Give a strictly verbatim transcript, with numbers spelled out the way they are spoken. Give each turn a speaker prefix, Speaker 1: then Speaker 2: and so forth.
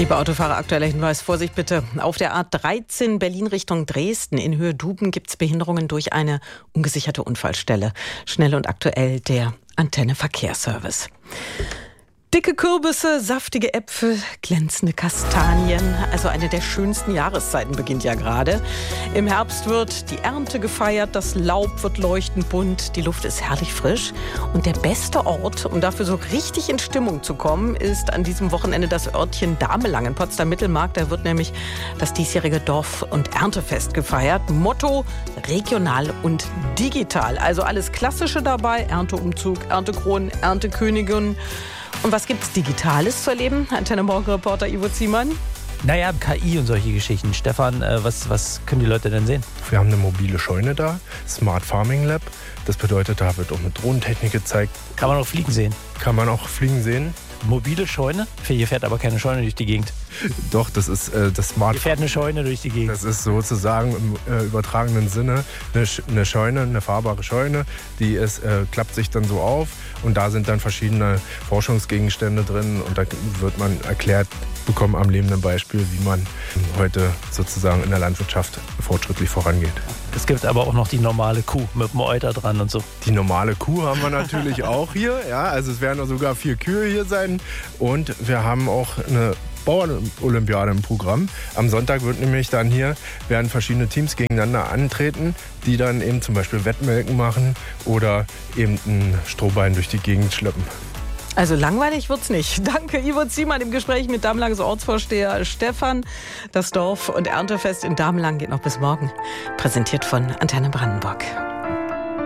Speaker 1: Liebe Autofahrer, aktueller Hinweis, Vorsicht bitte. Auf der A dreizehn Berlin Richtung Dresden in Höhe Duben gibt es Behinderungen durch eine ungesicherte Unfallstelle. Schnell und aktuell der Antenne Verkehrsservice. Dicke Kürbisse, saftige Äpfel, glänzende Kastanien. Also eine der schönsten Jahreszeiten beginnt ja gerade. Im Herbst wird die Ernte gefeiert, das Laub wird leuchtend bunt, die Luft ist herrlich frisch. Und der beste Ort, um dafür so richtig in Stimmung zu kommen, ist an diesem Wochenende das Örtchen Damelang in Potsdam-Mittelmark. Da wird nämlich das diesjährige Dorf- und Erntefest gefeiert. Motto: regional und digital. Also alles Klassische dabei: Ernteumzug, Erntekronen, Erntekönigin. Und was gibt's Digitales zu erleben? Antenne Morgen-Reporter Ivo Ziemann.
Speaker 2: Naja, K I und solche Geschichten. Stefan, äh, was, was können die Leute denn sehen?
Speaker 3: Wir haben eine mobile Scheune da, Smart Farming Lab. Das bedeutet, da wird auch mit Drohnentechnik gezeigt.
Speaker 2: Kann man auch Fliegen sehen?
Speaker 3: Kann man auch Fliegen sehen.
Speaker 2: Mobile Scheune? Hier fährt aber keine Scheune durch die Gegend.
Speaker 3: Doch, das ist äh, das Smart.
Speaker 2: Hier fährt eine Scheune durch die Gegend.
Speaker 3: Das ist sozusagen im äh, übertragenen Sinne eine, Sch- eine Scheune, eine fahrbare Scheune. Die ist, äh, klappt sich dann so auf und da sind dann verschiedene Forschungsgegenstände drin und da wird man erklärt bekommen am lebenden Beispiel, wie man heute sozusagen in der Landwirtschaft fortschrittlich vorangeht.
Speaker 2: Es gibt aber auch noch die normale Kuh mit dem Euter dran und so.
Speaker 3: Die normale Kuh haben wir natürlich auch hier. Ja, also es werden sogar vier Kühe hier sein. Und wir haben auch eine Bauernolympiade im Programm. Am Sonntag wird nämlich dann hier, werden verschiedene Teams gegeneinander antreten, die dann eben zum Beispiel Wettmelken machen oder eben ein Strohbein durch die Gegend schleppen.
Speaker 1: Also langweilig wird's nicht. Danke, Ivo Ziemann, im Gespräch mit Damelangs Ortsvorsteher Stefan. Das Dorf- und Erntefest in Damelang geht noch bis morgen. Präsentiert von Antenne Brandenburg.